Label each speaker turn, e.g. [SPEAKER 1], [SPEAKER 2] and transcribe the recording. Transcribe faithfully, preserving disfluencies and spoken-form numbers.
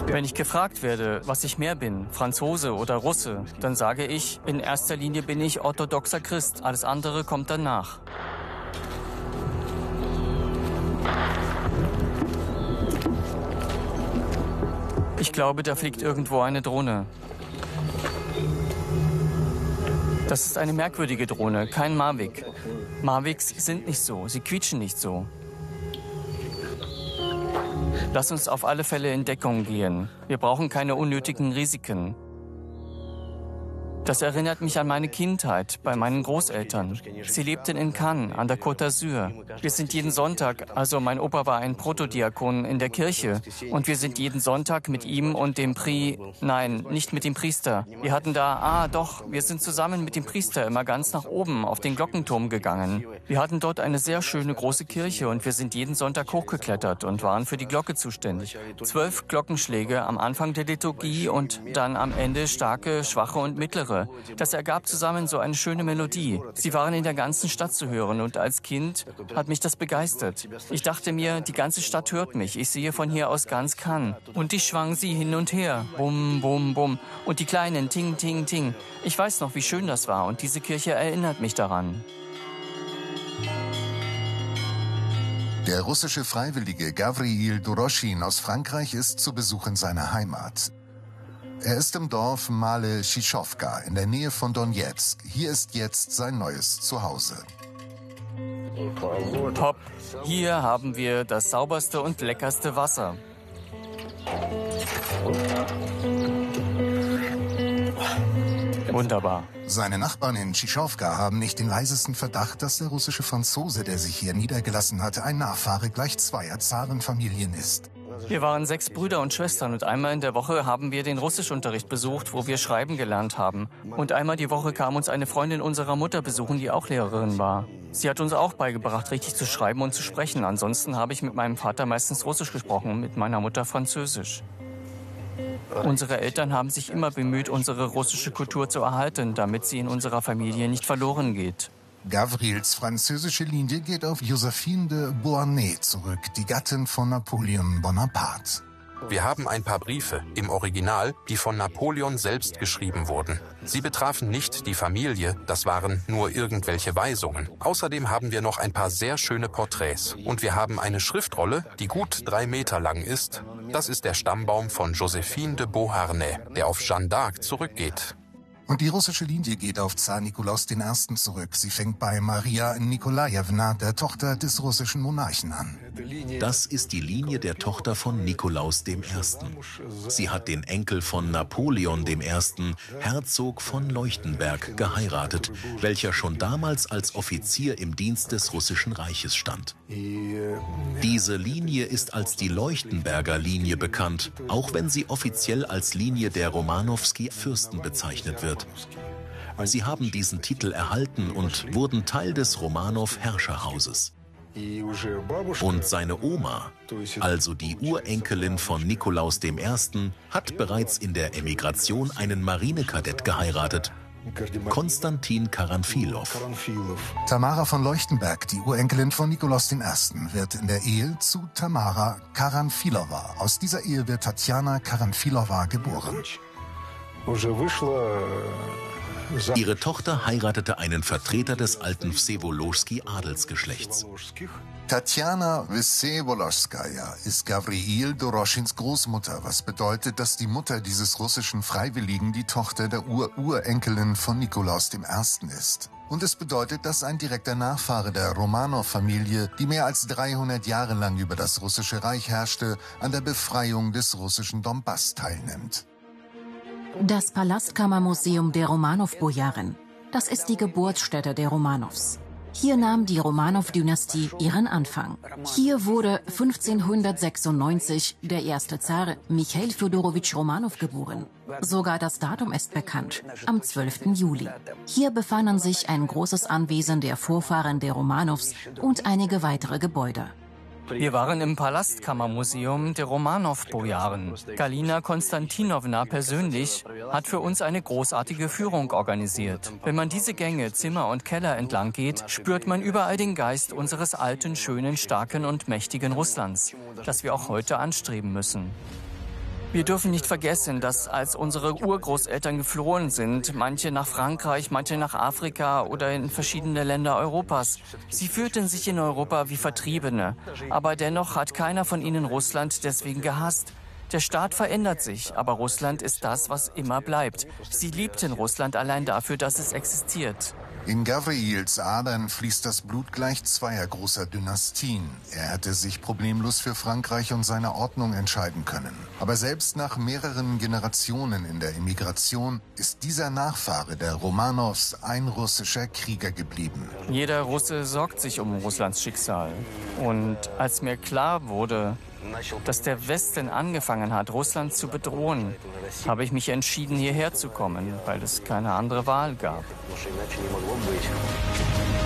[SPEAKER 1] Wenn ich gefragt werde, was ich mehr bin, Franzose oder Russe, dann sage ich, in erster Linie bin ich orthodoxer Christ, alles andere kommt danach. Ich glaube, da fliegt irgendwo eine Drohne. Das ist eine merkwürdige Drohne, kein Mavic. Mavics sind nicht so, sie quietschen nicht so. Lass uns auf alle Fälle in Deckung gehen. Wir brauchen keine unnötigen Risiken. Das erinnert mich an meine Kindheit bei meinen Großeltern. Sie lebten in Cannes an der Côte d'Azur. Wir sind jeden Sonntag, also mein Opa war ein Protodiakon in der Kirche, und wir sind jeden Sonntag mit ihm und dem Pri... Nein, nicht mit dem Priester. Wir hatten da... Ah, doch, wir sind zusammen mit dem Priester immer ganz nach oben auf den Glockenturm gegangen. Wir hatten dort eine sehr schöne große Kirche und wir sind jeden Sonntag hochgeklettert und waren für die Glocke zuständig. Zwölf Glockenschläge am Anfang der Liturgie und dann am Ende starke, schwache und mittlere. Das ergab zusammen so eine schöne Melodie. Sie waren in der ganzen Stadt zu hören und als Kind hat mich das begeistert. Ich dachte mir, die ganze Stadt hört mich. Ich sehe von hier aus ganz Cannes. Und ich schwang sie hin und her. Bum, bum, bum. Und die kleinen Ting, Ting, Ting. Ich weiß noch, wie schön das war und diese Kirche erinnert mich daran.
[SPEAKER 2] Der russische Freiwillige Gavril Doroshin aus Frankreich ist zu Besuch in seiner Heimat. Er ist im Dorf Male Schischowka in der Nähe von Donezk. Hier ist jetzt sein neues Zuhause.
[SPEAKER 1] Top, hier haben wir das sauberste und leckerste Wasser. Wunderbar.
[SPEAKER 2] Seine Nachbarn in Schischowka haben nicht den leisesten Verdacht, dass der russische Franzose, der sich hier niedergelassen hat, ein Nachfahre gleich zweier Zarenfamilien ist.
[SPEAKER 1] Wir waren sechs Brüder und Schwestern und einmal in der Woche haben wir den Russischunterricht besucht, wo wir schreiben gelernt haben. Und einmal die Woche kam uns eine Freundin unserer Mutter besuchen, die auch Lehrerin war. Sie hat uns auch beigebracht, richtig zu schreiben und zu sprechen. Ansonsten habe ich mit meinem Vater meistens Russisch gesprochen, mit meiner Mutter Französisch. Unsere Eltern haben sich immer bemüht, unsere russische Kultur zu erhalten, damit sie in unserer Familie nicht verloren geht.
[SPEAKER 2] Gavrils französische Linie geht auf Josephine de Beauharnais zurück, die Gattin von Napoleon Bonaparte.
[SPEAKER 3] Wir haben ein paar Briefe, im Original, die von Napoleon selbst geschrieben wurden. Sie betrafen nicht die Familie, das waren nur irgendwelche Weisungen. Außerdem haben wir noch ein paar sehr schöne Porträts. Und wir haben eine Schriftrolle, die gut drei Meter lang ist. Das ist der Stammbaum von Josephine de Beauharnais, der auf Jeanne d'Arc zurückgeht.
[SPEAKER 2] Und die russische Linie geht auf Zar Nikolaus der Erste zurück. Sie fängt bei Maria Nikolajewna, der Tochter des russischen Monarchen, an.
[SPEAKER 4] Das ist die Linie der Tochter von Nikolaus dem Ersten. Sie hat den Enkel von Napoleon dem Ersten, Herzog von Leuchtenberg, geheiratet, welcher schon damals als Offizier im Dienst des Russischen Reiches stand. Diese Linie ist als die Leuchtenberger Linie bekannt, auch wenn sie offiziell als Linie der Romanowski-Fürsten bezeichnet wird. Sie haben diesen Titel erhalten und wurden Teil des Romanow-Herrscherhauses. Und seine Oma, also die Urenkelin von Nikolaus dem Ersten, hat bereits in der Emigration einen Marinekadett geheiratet, Konstantin Karanfilow.
[SPEAKER 2] Tamara von Leuchtenberg, die Urenkelin von Nikolaus dem Ersten, wird in der Ehe zu Tamara Karanfilowa. Aus dieser Ehe wird Tatjana Karanfilowa geboren.
[SPEAKER 4] Ihre Tochter heiratete einen Vertreter des alten Wsewolowski-Adelsgeschlechts.
[SPEAKER 2] Tatjana Wsewolowskaja ist Gavril Doroschins Großmutter, was bedeutet, dass die Mutter dieses russischen Freiwilligen die Tochter der Ur-Urenkelin von Nikolaus dem Ersten ist. Und es bedeutet, dass ein direkter Nachfahre der Romanow-Familie, die mehr als dreihundert Jahre lang über das russische Reich herrschte, an der Befreiung des russischen Donbass teilnimmt.
[SPEAKER 5] Das Palastkammermuseum der Romanow-Bojaren. Das ist die Geburtsstätte der Romanows. Hier nahm die Romanow-Dynastie ihren Anfang. Hier wurde fünfzehnhundertsechsundneunzig der erste Zar Michail Fjodorowitsch Romanow geboren. Sogar das Datum ist bekannt, am zwölften Juli. Hier befanden sich ein großes Anwesen der Vorfahren der Romanows und einige weitere Gebäude.
[SPEAKER 1] Wir waren im Palastkammermuseum der Romanow-Bojaren. Galina Konstantinowna persönlich hat für uns eine großartige Führung organisiert. Wenn man diese Gänge, Zimmer und Keller entlang geht, spürt man überall den Geist unseres alten, schönen, starken und mächtigen Russlands, das wir auch heute anstreben müssen. Wir dürfen nicht vergessen, dass als unsere Urgroßeltern geflohen sind, manche nach Frankreich, manche nach Afrika oder in verschiedene Länder Europas, sie fühlten sich in Europa wie Vertriebene. Aber dennoch hat keiner von ihnen Russland deswegen gehasst. Der Staat verändert sich, aber Russland ist das, was immer bleibt. Sie liebten Russland allein dafür, dass es existiert.
[SPEAKER 2] In Gavriils Adern fließt das Blut gleich zweier großer Dynastien. Er hätte sich problemlos für Frankreich und seine Ordnung entscheiden können. Aber selbst nach mehreren Generationen in der Emigration ist dieser Nachfahre der Romanows ein russischer Krieger geblieben.
[SPEAKER 1] Jeder Russe sorgt sich um Russlands Schicksal. Und als mir klar wurde, dass der Westen angefangen hat, Russland zu bedrohen, habe ich mich entschieden, hierher zu kommen, weil es keine andere Wahl gab.
[SPEAKER 6] Потому что иначе не могло быть.